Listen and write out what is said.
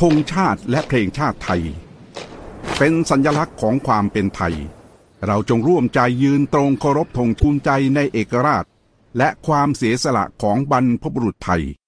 ธงชาติและเพลงชาติไทยเป็นสัญลักษณ์ของความเป็นไทยเราจงร่วมใจยืนตรงเคารพธงภูมิใจในเอกราชและความเสียสละของบรรพบุรุษไทย